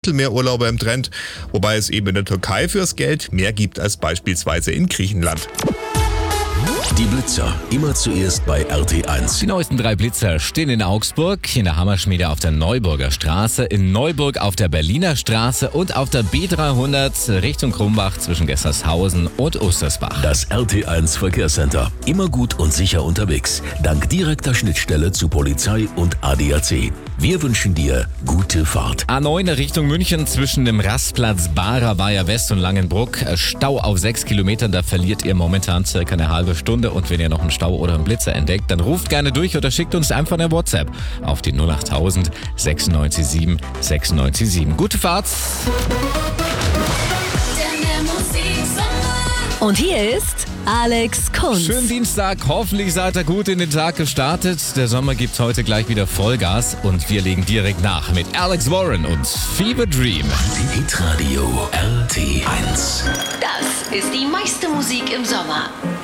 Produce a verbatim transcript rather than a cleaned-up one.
Mittelmeerurlauber im Trend, wobei es eben in der Türkei fürs Geld mehr gibt als beispielsweise in Griechenland. Die Blitzer, immer zuerst bei R T eins. Die neuesten drei Blitzer stehen in Augsburg, in der Hammerschmiede auf der Neuburger Straße, in Neuburg auf der Berliner Straße und auf der B dreihundert Richtung Krumbach zwischen Gessershausen und Ostersbach. Das R T eins Verkehrscenter. Immer gut und sicher unterwegs. Dank direkter Schnittstelle zu Polizei und A D A C. Wir wünschen dir gute Fahrt. A neun Richtung München zwischen dem Rastplatz Barer Weiher West und Langenbruck. Stau auf sechs Kilometern, da verliert ihr momentan circa eine halbe Stunde. Und wenn ihr noch einen Stau oder einen Blitzer entdeckt, dann ruft gerne durch oder schickt uns einfach eine WhatsApp auf die null acht null null neun sechs sieben sechs neun sieben. Gute Fahrt! Und hier ist Alex Kunz. Schönen Dienstag, hoffentlich seid ihr gut in den Tag gestartet. Der Sommer gibt heute gleich wieder Vollgas und wir legen direkt nach mit Alex Warren und Fever Dream. Hitradio R T eins. Das ist die meiste Musik im Sommer.